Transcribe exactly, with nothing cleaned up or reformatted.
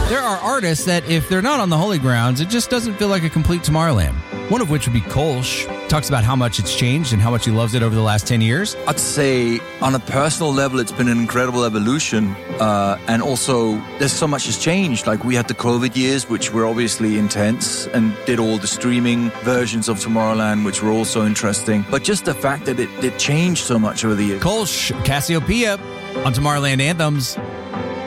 There are artists that, if they're not on the Holy Grounds, it just doesn't feel like a complete Tomorrowland. One of which would be Kolsch. Talks about how much it's changed and how much he loves it over the last ten years. I'd say on a personal level, it's been an incredible evolution. Uh, and also, there's so much has changed. Like, we had the COVID years, which were obviously intense, and did all the streaming versions of Tomorrowland, which were also interesting. But just the fact that it, it changed so much over the years. Kolsch, Cassiopeia on Tomorrowland Anthems.